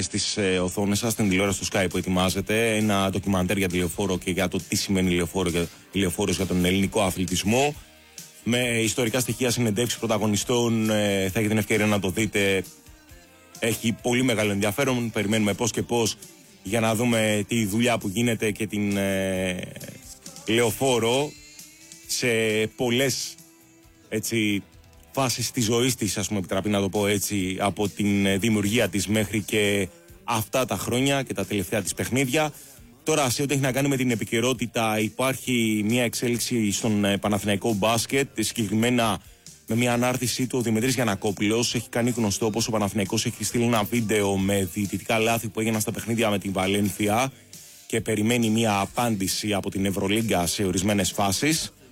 στις οθόνες σας, στην τηλεόραση του Sky που ετοιμάζεται. Ένα ντοκιμαντέρ για τη Λεωφόρο και για το τι σημαίνει Λεωφόρος για τον ελληνικό αθλητισμό. Με ιστορικά στοιχεία, συνεντεύξεις πρωταγωνιστών, θα έχετε την ευκαιρία να το δείτε. Έχει πολύ μεγάλο ενδιαφέρον. Περιμένουμε πώς και πώς για να δούμε τη δουλειά που γίνεται και την Λεωφόρο σε πολλές φάσεις της ζωής της, ας πούμε, επιτραπεί να το πω έτσι, από την δημιουργία της μέχρι και αυτά τα χρόνια και τα τελευταία της παιχνίδια. Τώρα, σε ό,τι έχει να κάνει με την επικαιρότητα, υπάρχει μια εξέλιξη στον Παναθηναϊκό μπάσκετ, συγκεκριμένα με μια ανάρτησή του ο Δημητρής Γιαννακόπουλος. Έχει κάνει γνωστό πως ο Παναθηναϊκός έχει στείλει ένα βίντεο με διαιτητικά λάθη που έγιναν στα παιχνίδια με την Βαλένθια και περιμένει μια απάντηση από την Ευρωλίγκα σε ορισμένες φάσεις.